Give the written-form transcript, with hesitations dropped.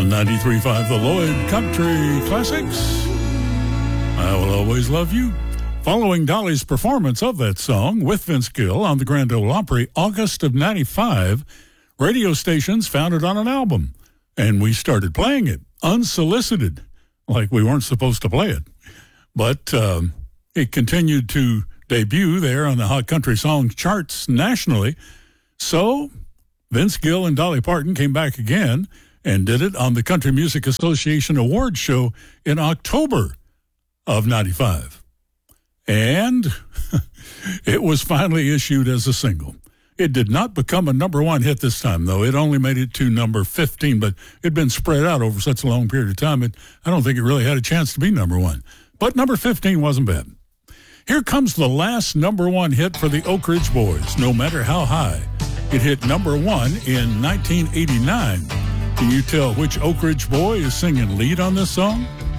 On 93.5 The Lloyd Country Classics, I Will Always Love You. Following Dolly's performance of that song with Vince Gill on the Grand Ole Opry, August of 95, radio stations found it on an album, and we started playing it unsolicited, like we weren't supposed to play it. But it continued to debut there on the Hot Country Songs charts nationally. So Vince Gill and Dolly Parton came back again and did it on the Country Music Association Awards show in October of 95. And it was finally issued as a single. It did not become a number one hit this time, though. It only made it to number 15, but it'd been spread out over such a long period of time, I don't think it really had a chance to be number one. But number 15 wasn't bad. Here comes the last number one hit for the Oak Ridge Boys, No Matter How High. It hit number one in 1989. Can you tell which Oak Ridge boy is singing lead on this song?